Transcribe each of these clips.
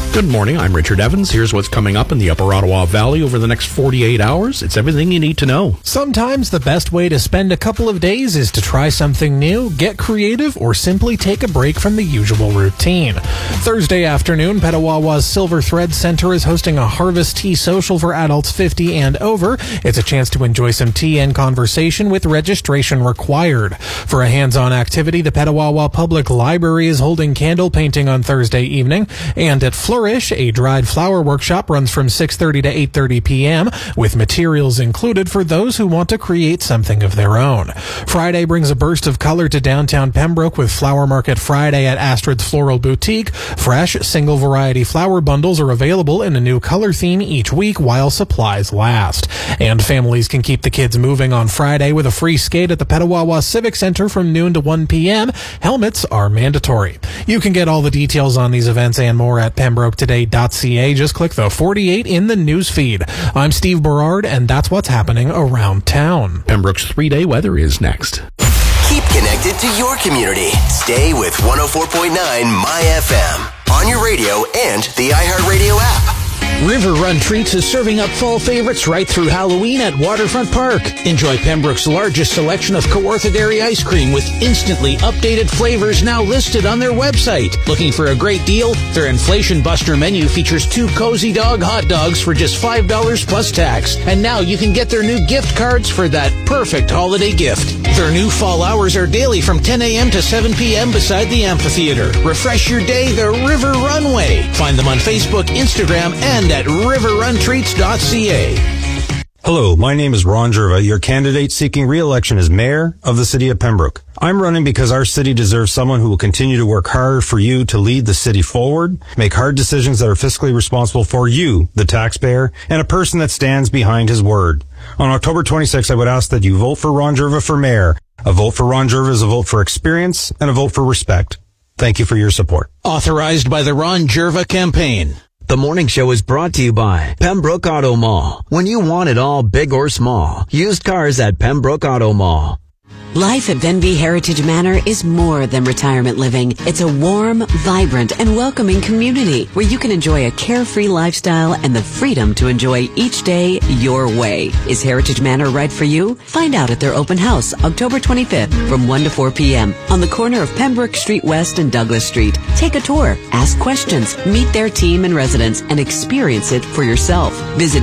Good morning, I'm Richard Evans. Here's what's coming up in the Upper Ottawa Valley over the next 48 hours. It's everything you need to know. Sometimes the best way to spend a couple of days is to try something new, get creative, or simply take a break from the usual routine. Thursday afternoon, Petawawa's Silver Thread Center is hosting a Harvest Tea Social for adults 50 and over. It's a chance to enjoy some tea and conversation with registration required. For a hands-on activity, the Petawawa Public Library is holding candle painting on Thursday evening, and at Flourish, a dried flower workshop runs from 6:30 to 8:30 p.m. with materials included for those who want to create something of their own. Friday brings a burst of color to downtown Pembroke with Flower Market Friday at Astrid's Floral Boutique. Fresh, single variety flower bundles are available in a new color theme each week while supplies last. And families can keep the kids moving on Friday with a free skate at the Petawawa Civic Center from noon to 1 p.m. Helmets are mandatory. You can get all the details on these events and more at PembrokeToday.ca. Just click the 48 in the news feed. I'm Steve Berard, and that's what's happening around town. Pembroke's 3-day weather is next. Keep connected to your community. Stay with 104.9 My FM on your radio and the iHeartRadio app. River Run Treats is serving up fall favorites right through Halloween at Waterfront Park. Enjoy Pembroke's largest selection of Kawartha Dairy ice cream with instantly updated flavors now listed on their website. Looking for a great deal? Their Inflation Buster menu features 2 Cozy Dog hot dogs for just $5 plus tax. And now you can get their new gift cards for that perfect holiday gift. Their new fall hours are daily from 10 a.m. to 7 p.m. beside the amphitheater. Refresh your day the River Runway. Find them on Facebook, Instagram, and at riverruntreats.ca. Hello, my name is Ron Jerva, your candidate seeking re-election as mayor of the city of Pembroke. I'm running because our city deserves someone who will continue to work hard for you to lead the city forward, make hard decisions that are fiscally responsible for you, the taxpayer, and a person that stands behind his word. On October 26th, I would ask that you vote for Ron Jerva for mayor. A vote for Ron Jerva is a vote for experience and a vote for respect. Thank you for your support. Authorized by the Ron Jerva campaign. The morning show is brought to you by Pembroke Auto Mall. When you want it all, big or small, used cars at Pembroke Auto Mall. Life at Venby Heritage Manor is more than retirement living. It's a warm, vibrant, and welcoming community where you can enjoy a carefree lifestyle and the freedom to enjoy each day your way. Is Heritage Manor right for you? Find out at their open house, October 25th from 1 to 4 p.m. on the corner of Pembroke Street West and Douglas Street. Take a tour, ask questions, meet their team and residents, and experience it for yourself. Visit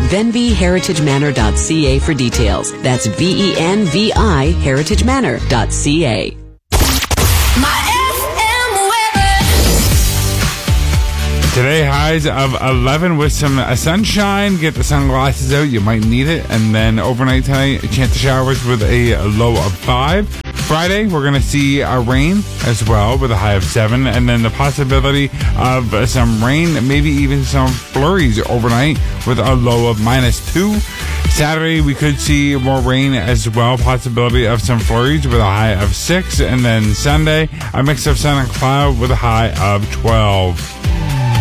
VenvyHeritageManor.ca for details. That's VENVI Heritage Manor.ca. Today highs of 11 with some sunshine. Get the sunglasses out, you might need it. And then overnight tonight, a chance of showers with a low of 5. Friday, we're going to see rain as well with a high of 7. And then the possibility of some rain, maybe even some flurries overnight with a low of -2. Saturday, we could see more rain as well. Possibility of some flurries with a high of 6. And then Sunday, a mix of sun and cloud with a high of 12.